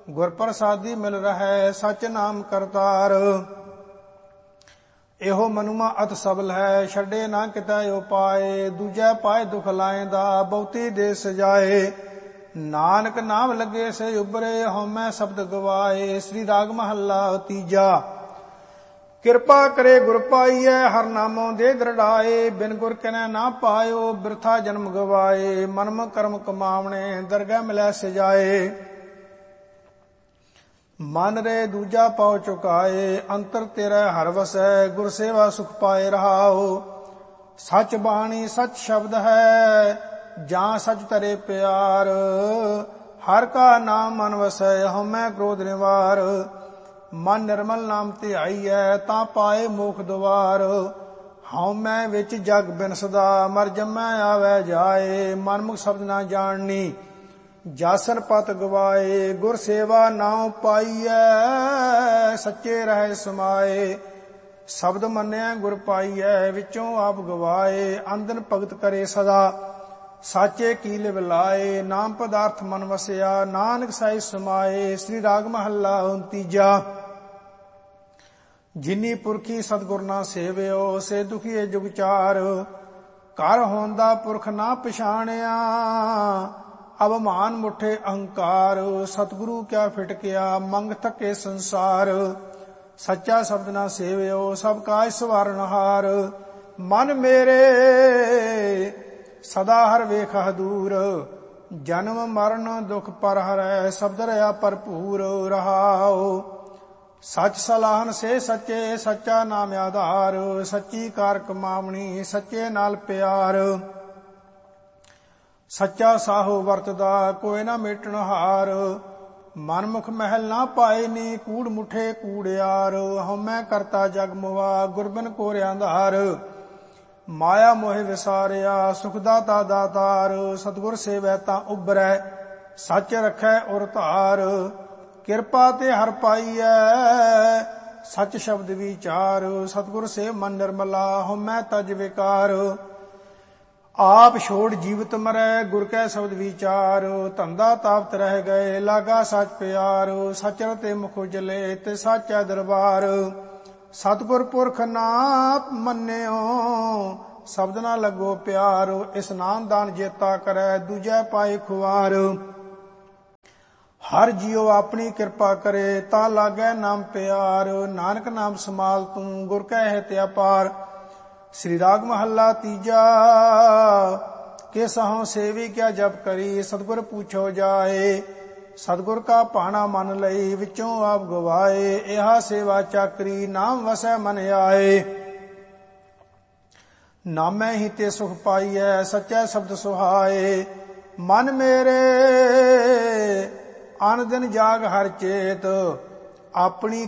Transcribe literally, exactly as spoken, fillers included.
ਗੁਰ ਪ੍ਰਸਾਦੀ ਮਿਲ ਰਹੈ ਸਚ ਨਾਮ ਕਰਤਾਰ। ਇਹੋ ਮਨੁਮਾ ਅਤ ਸਬਲ ਹੈ ਛੱਡੇ ਨਾ ਕਿਤੈ ਉਪਾਏ, ਦੂਜੈ ਪਾਏ ਦੁਖ ਲਾਇਂਦਾ ਬਹੁਤੀ ਦੇ ਸਜਾਏ। ਨਾਨਕ ਨਾਮ ਲੱਗੇ ਸੇ ਉਬਰੇ ਹਉਮੈ ਸ਼ਬਦ ਗਵਾਏ। ਸ੍ਰੀ ਰਾਗ ਮਹੱਲਾ ਤੀਜਾ। ਕਿਰਪਾ ਕਰੇ ਗੁਰ ਪਾਈਐ ਹਰ ਨਾਮੋਂ ਦੇ ਦ੍ਰਿੜਾਏ, ਬਿਨ ਗੁਰ ਕਨੈ ਨਾ ਪਾਇਓ ਬਿਰਥਾ ਜਨਮ ਗਵਾਏ। ਮਨਮ ਕਰਮ ਕਮਾਵਣੇ ਦਰਗਹਿ ਮਿਲੈ ਸਜਾਏ, ਮਨ ਰੇ ਦੂਜਾ ਪਾਉ ਚੁਕਾਏ। ਅੰਤਰ ਤੇਰਾ ਹਰ ਵਸੈ ਗੁਰ ਸੇਵਾ ਸੁਖ ਪਾਏ ਰਹਾਓ। ਸਚ ਬਾਣੀ ਸਚ ਸ਼ਬਦ ਹੈ ਜਾਂ ਸਚ ਤਰੇ ਪਿਆਰ, ਹਰ ਕਾ ਨਾਮ ਮਨ ਵਸੈ ਹਉਮੈ ਕ੍ਰੋਧ ਨਿਵਾਰ। ਮਨ ਨਿਰਮਲ ਨਾਮ ਧਿਆਈਐ ਤਾਂ ਪਾਏ ਮੋਖ ਦੁਆਰ, ਹਉਮੈ ਵਿੱਚ ਜਗ ਬਿਨਸਦਾ ਮਰ ਜੰਮੈ ਆਵੈ ਜਾਏ। ਮਨਮੁਖ ਸ਼ਬਦ ਨਾ ਜਾਣਨੀ ਜਾਸਨ ਪਤ ਗਵਾਏ, ਗੁਰ ਸੇਵਾ ਨਾਉ ਪਾਈਐ ਸੱਚੇ ਰਹਿ ਸਮਾਏ। ਸ਼ਬਦ ਮੰਨਿਆ ਗੁਰ ਪਾਈਐ ਵਿੱਚੋਂ ਆਪ ਗਵਾਏ, ਅੰਦਨ ਭਗਤ ਕਰੇ ਸਦਾ ਸਾਚੇ ਕੀ ਲਿਵ ਲਾਏ। ਨਾਮ ਪਦਾਰਥ ਮਨ ਵਸਿਆ ਨਾਨਕ ਸਾਈ ਸਮਾਏ। ਸ੍ਰੀ ਰਾਗ ਮਹੱਲਾ ਤੀਜਾ। ਜਿਨੀ ਪੁਰਖੀ ਸਤਿਗੁਰ ਨਾ ਸੇਵਿਓ ਸੇ ਦੁਖੀਏ ਜੁਗ ਚਾਰ, ਘਰ ਹੋਂਦਾ ਪੁਰਖ ਨਾ ਪਛਾਣਿਆ ਅਵਮਾਨ ਮੁਠੇ ਅਹੰਕਾਰ। ਸਤਿਗੁਰੂ ਕਿਆ ਫਿਟਕਿਆ ਮੰਗ ਥਕੇ ਸੰਸਾਰ, ਸੱਚਾ ਸ਼ਬਦ ਨਾ ਸੇਵਿਓ ਸਭ ਕਾਜ ਸਵਾਰਨਹਾਰ। ਮਨ ਮੇਰੇ ਸਦਾ ਹਰ ਵੇਖਹ ਦੂਰ, ਜਨਮ ਮਰਨ ਦੁਖ ਪਰ ਹਰੈ ਸ਼ਬਦ ਰਹਾ ਭਰਪੂਰ ਰਹਾਉ। ਸਚ ਸਲਾਹਨ ਸੇ ਸੱਚੇ ਸੱਚਾ ਨਾਮ ਆਧਾਰ, ਸੱਚੀ ਕਾਰ ਕਮਾਵਣੀ ਸੱਚੇ ਨਾਲ ਪਿਆਰ। ਸੱਚਾ ਸਾਹੋ ਵਰਤਦਾ ਕੋਈ ਨਾ ਮੇਟਣ ਹਾਰ, ਮਨਮੁਖ ਮਹਿਲ ਨਾ ਪਾਏ ਨੀ ਕੂੜ ਮੁਠੇ ਕੂੜਿਆਰ। ਹਉਮੈ ਕਰਤਾ ਜਗ ਮੁਆ ਗੁਰਬਿਨ ਕੋਰਿ ਅੰਧਾਰ, ਮਾਇਆ ਮੋਹਿ ਵਿਸਾਰਿਆ ਸੁਖ ਦਾਤਾ ਦਾਤਾਰ। ਸਤਿਗੁਰ ਸੇਵੈ ਤਾਂ ਉਬਰੈ ਸੱਚ ਰਖੈ ਉਰ ਧਾਰ, ਕਿਰਪਾ ਤੇ ਹਰ ਪਾਈਐ ਸਚ ਸ਼ਬਦ ਵਿਚਾਰ। ਸਤਿਗੁਰ ਸੇ ਮਨ ਨਿਰਮਲਾ ਹਉਮੈ ਤਜ ਵਿਕਾਰ, ਆਪ ਛੋੜ ਜੀਵਤ ਮਰੈ ਗੁਰ ਕੈ ਸ਼ਬਦ ਵਿਚਾਰ। ਧੰਦਾ ਤਾਪਤ ਰਹਿ ਗਏ ਲਾਗਾ ਸਚ ਪਿਆਰ, ਸਚ ਰਤੇ ਮੁਖ ਉਜਲੇ ਤੇ ਸਾਚਾ ਦਰਬਾਰ। ਸਤਿਗੁਰ ਪੁਰਖ ਨਾ ਮੰਨਿਓ ਸ਼ਬਦ ਨਾ ਲੱਗੋ ਪਿਆਰ, ਇਸਨਾਨ ਦਾਨ ਜੇਤਾ ਕਰੈ ਦੂਜੈ ਪਾਏ ਖੁਆਰ। ਹਰ ਜੀਉ ਆਪਣੀ ਕਿਰਪਾ ਕਰੇ ਤਾਂ ਲਾਗੈ ਨਾਮ ਪਿਆਰ, ਨਾਨਕ ਨਾਮ ਸਮਾਲ ਤੂੰ ਗੁਰ ਕੈ ਹੈ ਤੇ ਅਪਾਰ। ਸ੍ਰੀ ਰਾਗ ਮਹੱਲਾ ਤੀਜਾ। ਕੇ ਸਹਉ ਸੇਵੀ ਕਿਆ ਜਪ ਕਰੀ ਸਤਿਗੁਰ ਪੁੱਛੋ ਜਾਏ, ਸਤਿਗੁਰ ਕਾ ਭਾਣਾ ਮਨ ਲਈ ਵਿੱਚੋਂ ਆਪ ਗਵਾਏ। ਇਹਾ ਸੇਵਾ ਚਾਕਰੀ ਨਾਮ ਵਸੈ ਮਨ ਆਏ, ਨਾਮੈ ਹੀ ਤੇ ਸੁਖ ਪਾਈਐ ਸੱਚੈ ਸ਼ਬਦ ਸੁਹਾਏ। ਮਨ ਮੇਰੇ ਅਨ ਦਿਨ ਜਾਗ ਹਰ ਚੇਤ, ਆਪਣੀ